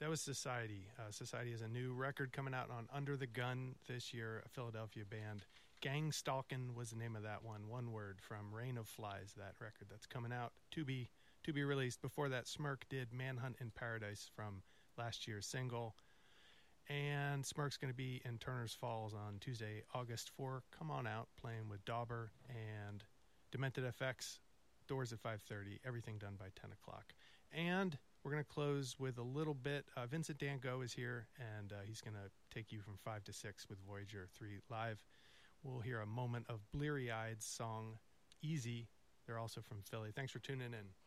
That was Society. Society is a new record coming out on Under the Gun this year, a Philadelphia band. Gang Stalkin' was the name of that one word, from Rain of Flies, that record that's coming out to be released. Before that, Smirk did Manhunt in Paradise from last year's single. And Smirk's going to be in Turner's Falls on Tuesday, August 4. Come on out, playing with Dauber and Demented FX. Doors at 5:30. Everything done by 10 o'clock. And we're going to close with a little bit. Vincent Van Gogh is here, and he's going to take you from 5 to 6 with Voyager 3 Live. We'll hear a moment of Bleary Eyed's song, Easy. They're also from Philly. Thanks for tuning in.